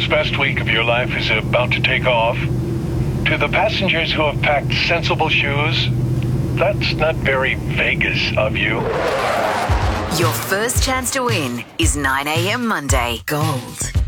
best week of your life is about to take off. To the passengers who have packed sensible shoes, that's not very Vegas of you. Your first chance to win is 9 a.m. Monday. Gold